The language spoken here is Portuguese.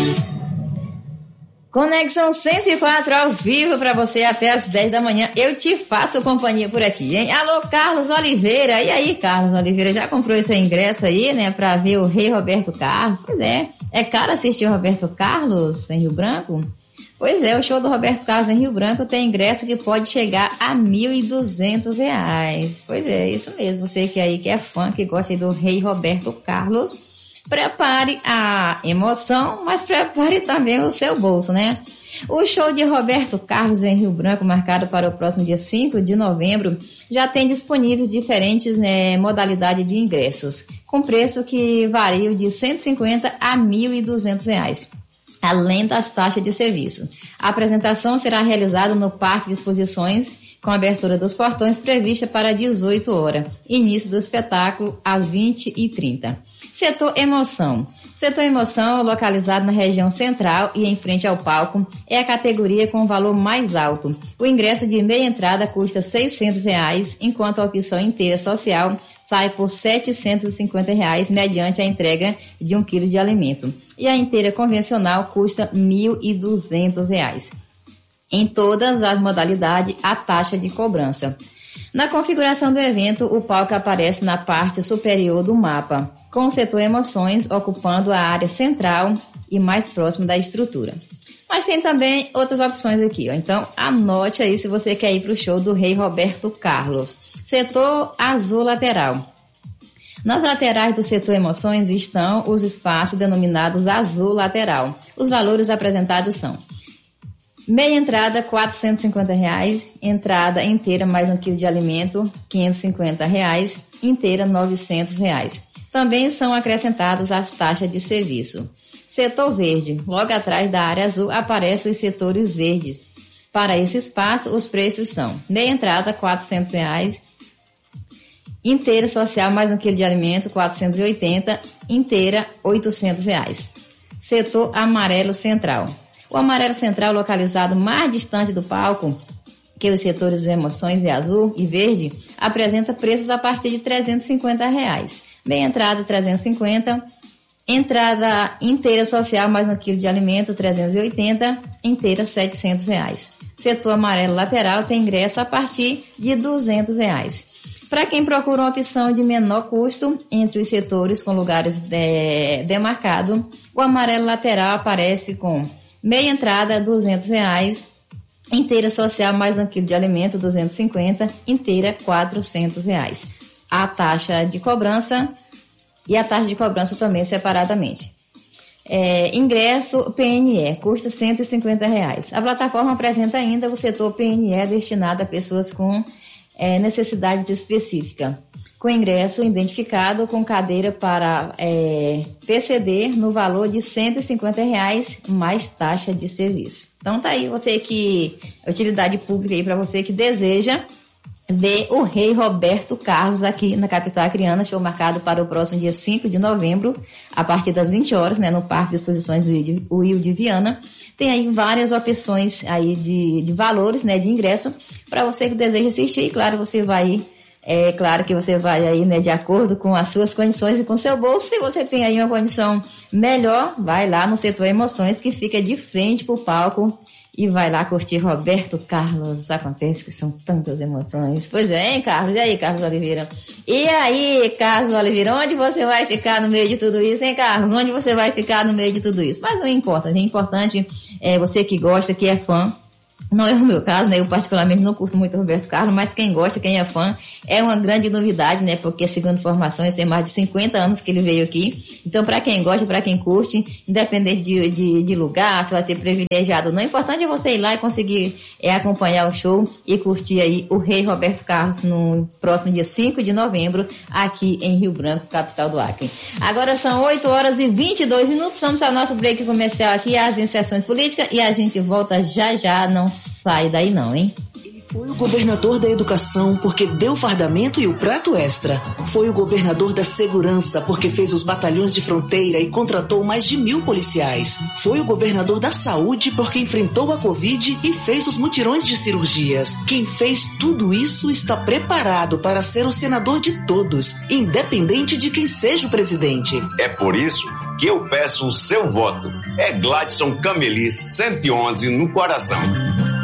Conexão 104 ao vivo para você até as 10 da manhã. Eu te faço companhia por aqui, hein? Alô, Carlos Oliveira. E aí, Carlos Oliveira, já comprou esse ingresso aí, né? Para ver o Rei Roberto Carlos? Pois é. É caro assistir o Roberto Carlos em Rio Branco? Pois é, o show do Roberto Carlos em Rio Branco tem ingresso que pode chegar a R$ 1.200. Pois é, isso mesmo. Você que aí que é fã, que gosta aí do Rei Roberto Carlos, prepare a emoção, mas prepare também o seu bolso, né? O show de Roberto Carlos em Rio Branco, marcado para o próximo dia 5 de novembro, já tem disponíveis diferentes modalidades de ingressos, com preço que variam de R$ 150 a R$ 1.200, além das taxas de serviço. A apresentação será realizada no Parque de Exposições, com a abertura dos portões prevista para 18 horas. Início do espetáculo às 20h30. Setor Emoção. Setor Emoção, localizado na região central e em frente ao palco, é a categoria com o valor mais alto. O ingresso de meia entrada custa R$ 600, enquanto a opção inteira social sai por R$ 750, mediante a entrega de 1 quilo de alimento. E a inteira convencional custa R$ 1.200. Em todas as modalidades, a taxa de cobrança. Na configuração do evento, o palco aparece na parte superior do mapa, com o setor Emoções ocupando a área central e mais próximo da estrutura. Mas tem também outras opções aqui, ó. Então anote aí se você quer ir para o show do Rei Roberto Carlos. Setor Azul Lateral. Nas laterais do setor Emoções estão os espaços denominados Azul Lateral. Os valores apresentados são: meia entrada, R$ 450, entrada inteira mais 1 quilo de alimento, R$ 550, inteira R$ 900. Também são acrescentadas as taxas de serviço. Setor Verde, logo atrás da área azul aparecem os setores verdes. Para esse espaço, os preços são: meia entrada, R$ 400, inteira social mais 1 quilo de alimento, R$ 480, inteira R$ 800. Setor Amarelo Central. O Amarelo Central, localizado mais distante do palco que os setores Emoções e Azul e Verde, apresenta preços a partir de R$ 350. Meia entrada, R$ 350. Entrada inteira social mais 1 quilo de alimento, R$ 380. Inteira, R$ 700. Setor Amarelo Lateral tem ingresso a partir de R$ 200. Para quem procura uma opção de menor custo entre os setores com lugares demarcados, o Amarelo Lateral aparece com meia entrada, R$ 200, inteira social mais 1 quilo de alimento, R$ 250, inteira, R$ 400. A taxa de cobrança e a taxa de cobrança também separadamente. Ingresso PNE, custa R$ 150. A plataforma apresenta ainda o setor PNE destinado a pessoas com necessidades específicas, com ingresso identificado com cadeira para PCD no valor de R$ 150 mais taxa de serviço. Então tá aí você que, utilidade pública aí para você que deseja ver o Rei Roberto Carlos aqui na capital acreana, show marcado para o próximo dia 5 de novembro, a partir das 20 horas, né, no Parque de Exposições Will de Viana. Tem aí várias opções aí de valores, né, de ingresso para você que deseja assistir. E claro, você vai, claro que você vai aí, né, de acordo com as suas condições e com o seu bolso. Se você tem aí uma condição melhor, vai lá no setor Emoções, que fica de frente pro palco, e vai lá curtir Roberto Carlos. Acontece que são tantas emoções. Pois é, hein, Carlos? E aí, Carlos Oliveira? E aí, Carlos Oliveira, onde você vai ficar no meio de tudo isso, hein, Carlos? Onde você vai ficar no meio de tudo isso? Mas não importa, é importante, você que gosta, que é fã. Não é o meu caso, né? Eu particularmente não curto muito o Roberto Carlos, mas quem gosta, quem é fã, é uma grande novidade, né? Porque, segundo informações, tem mais de 50 anos que ele veio aqui. Então, para quem gosta, para quem curte, independente de lugar, se vai ser privilegiado ou não, o importante é você ir lá e conseguir acompanhar o show e curtir aí o Rei Roberto Carlos no próximo dia 5 de novembro, aqui em Rio Branco, capital do Acre. Agora são 8h22, estamos ao nosso break comercial aqui, as inserções políticas, e a gente volta já, não sai daí não, hein? Ele foi o governador da educação porque deu fardamento e o prato extra. Foi o governador da segurança porque fez os batalhões de fronteira e contratou mais de 1.000 policiais. Foi o governador da saúde porque enfrentou a Covid e fez os mutirões de cirurgias. Quem fez tudo isso está preparado para ser o senador de todos, independente de quem seja o presidente. É por isso que eu peço o seu voto. é Gladson Cameli 111 no coração.